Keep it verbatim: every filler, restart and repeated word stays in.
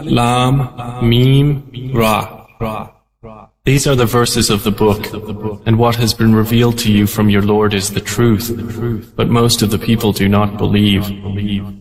Lam, Mim, Ra. These are the verses of the book, and what has been revealed to you from your Lord is the truth, but most of the people do not believe.